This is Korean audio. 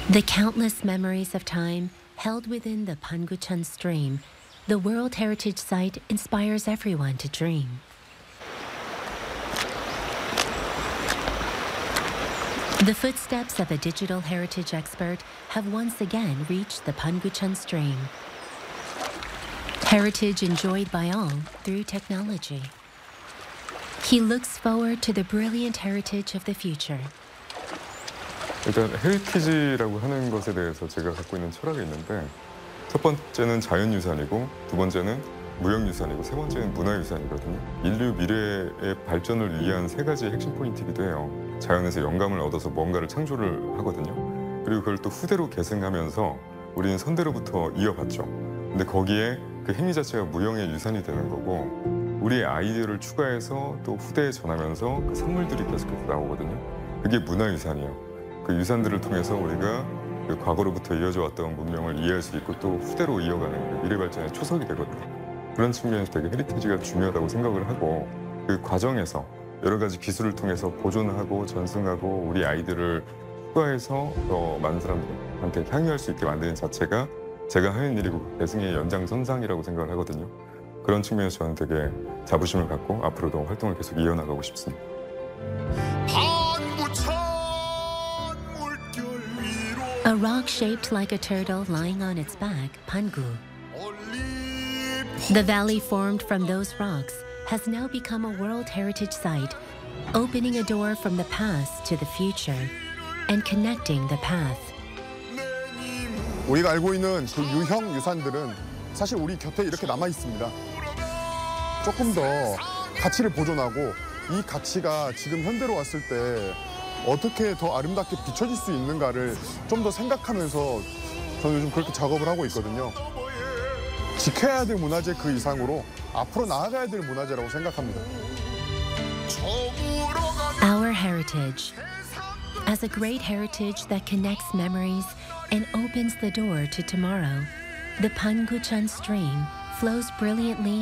The countless memories of time held within the Pangucheon stream, the World Heritage Site inspires everyone to dream. The footsteps of a digital heritage expert have once again reached the Pangucheon stream. Heritage enjoyed by all through technology. He looks forward to the brilliant heritage of the future. 일단 헤리티지라고 하는 것에 대해서 제가 갖고 있는 철학이 있는데 첫 번째는 자연유산이고 두 번째는 무형유산이고 세 번째는 문화유산이거든요. 인류 미래의 발전을 위한 세 가지 핵심 포인트이기도 해요. 자연에서 영감을 얻어서 뭔가를 창조를 하거든요. 그리고 그걸 또 후대로 계승하면서 우리는 선대로부터 이어갔죠. 근데 거기에 그 행위 자체가 무형의 유산이 되는 거고 우리의 아이디어를 추가해서 또 후대에 전하면서 그 산물들이 계속해서 나오거든요. 그게 문화유산이에요. 그 유산들을 통해서 우리가 그 과거로부터 이어져 왔던 문명을 이해할 수 있고 또 후대로 이어가는 그 미래 발전의 초석이 되거든요. 그런 측면에서 되게 헤리티지가 중요하다고 생각을 하고 그 과정에서 여러 가지 기술을 통해서 보존하고 전승하고 우리 아이들을 추가해서 더 많은 사람들한테 향유할 수 있게 만드는 자체가 제가 하는 일이고 대승의 연장선상이라고 생각을 하거든요. 그런 측면에서 저는 되게 자부심을 갖고 앞으로도 활동을 계속 이어나가고 싶습니다. A rock shaped like a turtle lying on its back, Pangu. The valley formed from those rocks has now become a World Heritage Site, opening a door from the past to the future and connecting the path. 우리가 알고 있는 그 유형 유산들은 사실 우리 곁에 이렇게 남아 있습니다. 조금 더 가치를 보존하고 이 가치가 지금 현대로 왔을 때 어떻게 더 아름답게 비춰질 수 있는가를 좀 더 생각하면서 저는 요즘 그렇게 작업을 하고 있거든요. 지켜야 될 문화재 그 이상으로 앞으로 나아가야 될 문화재라고 생각합니다. Our heritage. As a great heritage that connects memories and opens the door to tomorrow, the Pangucheon stream flows brilliantly